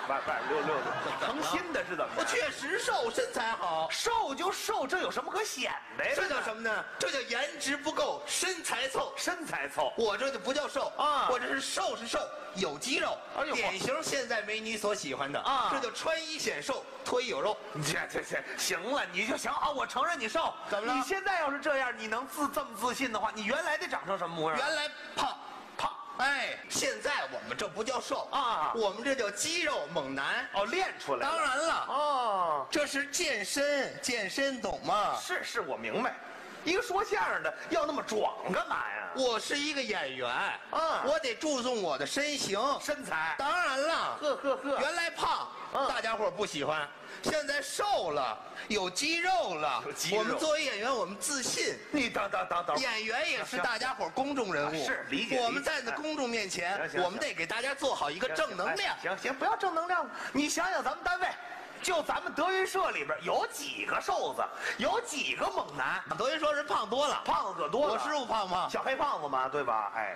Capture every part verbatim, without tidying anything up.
外外溜溜的，成心的是怎么我着？ 确实瘦，身材好。 瘦就瘦，这有什么可显的呀？ 这叫什么呢？这叫颜值不够，身材凑。 身材凑。 我这就不叫瘦啊我这是瘦是瘦，有肌肉， 哎呦典型现在美女所喜欢的啊这叫穿衣显瘦，脱衣有肉。 这这这行了，你就行好，我承认你瘦。 怎么了你现在要是这样，你能自这么自信的话，你原来得长成什么模样？ 原来胖， 胖哎，现在我们这不叫瘦啊我们这叫肌肉猛男。 哦，练出来了。 当然了， 哦， 这是健身，健身懂吗？ 是是，我明白。一个说相声的要那么壮干嘛呀？ 我是一个演员， 啊我得注重我的身形。 身材。 当然了， 呵呵呵。 原来胖， 嗯大家伙儿不喜欢，现在瘦了，有肌肉了。 有肌肉我们作为演员，我们自信。 你等等等等。 演员也是行大家伙儿公众人物， 啊是理解我们理解在那公众面前行，行我们得给大家做好一个正能量。 行行，不要正能量了。你想想，咱们单位，就咱们德云社里边有几个瘦子，有几个猛男？ 德云说是胖多了， 胖子可多了。 我师傅胖吗？ 小黑胖子嘛，对吧？哎，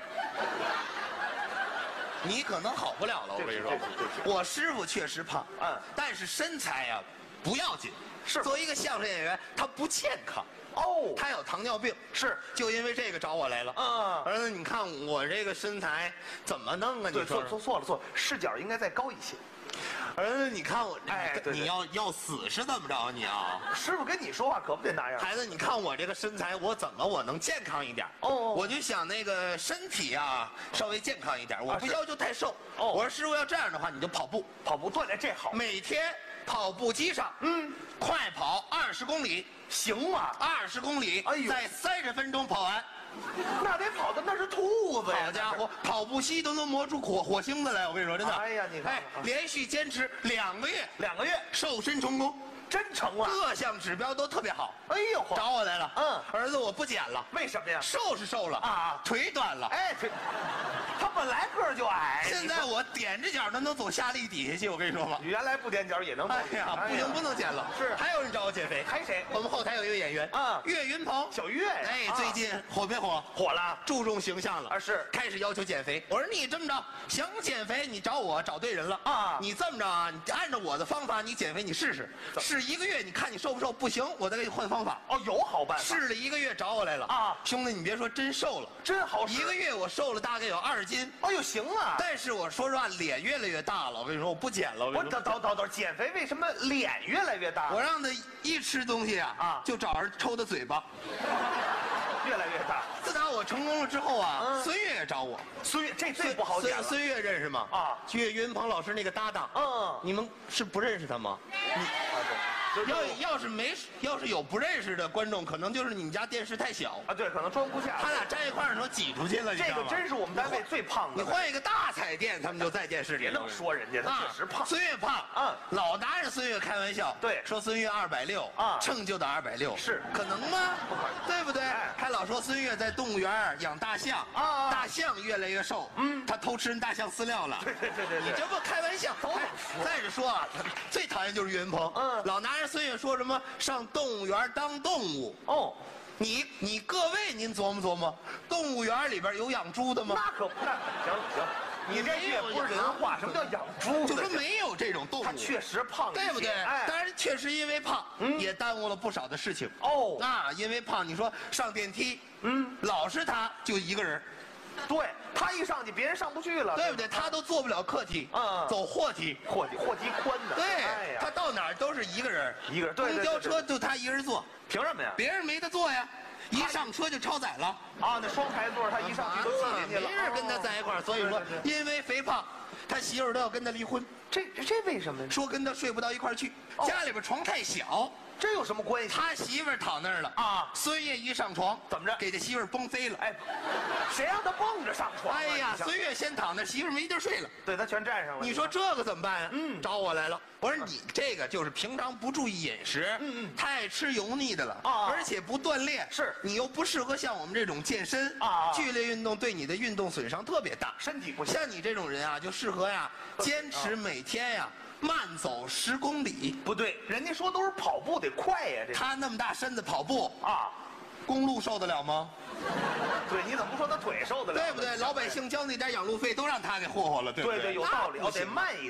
你可能好不了了，我跟你说对不起对不起， 我师傅确实胖， 嗯但是身材呀不要紧。 是作为一个相声演员，他不健康， 哦， 他有糖尿病， 是就因为这个找我来了。 嗯儿子，你看我这个身材怎么弄啊？ 对， 你说错错错了错了，视角应该再高一些。 儿子，你看我， 哎对对你要要死是怎么着你啊？ 师傅跟你说话可不得那样。 孩子，你看我这个身材，我怎么我能健康一点？ 哦哦我就想那个身体啊稍微健康一点，我不是要求太瘦。 哦我说师傅要这样的话，你就跑步， 跑步锻炼这好， 每天跑步机上， 嗯， 快跑二十公里， 行吗？ 二十公里， 哎呦在三十分钟跑完。 那得跑的那是兔子呀！ 好家伙，跑步机都能磨出火火星子来！我跟你说，真的。 哎呀你看哎，连续坚持两个月， 两个月瘦身成功， 真成了。 各项指标都特别好。 哎呦， 找我来了， 嗯儿子，我不减了， 为什么呀？ 瘦是瘦了啊腿短了。 哎，这他本来个儿就矮， 现在我踮着脚都能走下力底下去，我跟你说吧。 你原来不踮脚也能走。 哎呀，不能不能减了。 是还有人找我减肥， 还谁？ 我们后台有一个演员啊岳云鹏， 小岳呀哎， 啊最近火没火？ 火了。 注重形象了啊是开始要求减肥。我说你这么着想减肥，你找我找对人了啊你这么着啊，你按照我的方法，你减肥你试试， 怎么试一个月，你看你瘦不瘦？不行，我再给你换方法。 哦，有好办法， 试了一个月，找我来了啊兄弟，你别说，真瘦了。 真好使。 一个月我瘦了大概有二斤， 哎呦，行啊！ 但是我说实话，脸越来越大了。我跟你说，我不减了。我跟我你说等等等等，减肥为什么脸越来越大？ 我让他一吃东西啊， 啊就找人抽他嘴巴。 越来越大。 自打我成功了之后啊， 嗯孙越也找我。 孙越这最不好减了。 孙孙越认识吗？ 啊岳云鹏老师那个搭档。 嗯你们是不认识他吗？ 就是要要是没要是有不认识的观众，可能就是你们家电视太小， 啊，对，可能装不下。 他俩站一块儿的时候挤出去了，你知这个道吗？ 真是我们单位最胖的。 你换一个大彩电，他们就在电视里了。 别那么说人家，他确实胖。 孙越胖， 嗯老拿着孙越开玩笑， 对说孙越二百六啊秤就得二百六， 是可能吗？ 不可能对不对？ 哎还老说孙越在动物园养大象啊大象越来越瘦， 嗯他偷吃人大象饲料了。 对对对对对你这不开玩笑？ 都这么哎说再者说啊，他最讨厌就是岳云鹏， 嗯老拿着孙越说什么上动物园当动物。 哦， 你你各位您琢磨琢磨，动物园里边有养猪的吗？ 那可不那行行，你这也不是人话。什么叫养猪的？ 就说没有这种动物， 他确实胖一些， 对不对？ 哎， 当然，确实因为胖， 嗯也耽误了不少的事情。 哦啊，因为胖，你说上电梯， 嗯， 老是他就一个人， 对他一上去，别人上不去了， 对不对？他都坐不了客梯， 嗯嗯走货梯。 货货机宽的， 对， 哎呀， 他到哪儿都是一个人， 一个人对对公交对对车就他一个人坐， 凭什么呀？ 别人没得坐呀，一上车就超载了。 啊，那双排座他一上去都挤进去了， 没人跟他在一块儿，所以说对对对因为肥胖，他媳妇儿都要跟他离婚， 这这为什么呢？ 说跟他睡不到一块儿去， 哦家里边床太小。 这有什么关系？ 他媳妇儿躺那儿了啊孙越一上床， 怎么着给他媳妇儿崩飞了。 哎，谁让他蹦着上床啊？ 哎呀， 你想孙越先躺那儿，媳妇儿没地儿睡了。 对他全占上了。 你说这个怎么办呀？ 嗯找我来了。我说你这个就是平常不注意饮食， 嗯嗯太爱吃油腻的了啊而且不锻炼， 是你又不适合像我们这种健身啊剧烈运动对你的运动损伤特别大。 身体不行， 像你这种人啊，就适合呀，坚持每天呀慢走十公里。 不对，人家说都是跑步得快呀，这他那么大身子跑步， 啊， 公路受得了吗？ 对，你怎么不说他腿受得了呢？ 对不对？老百姓交那点养路费都让他给霍霍了，对不对对有道理，哦， 那不行得慢一点。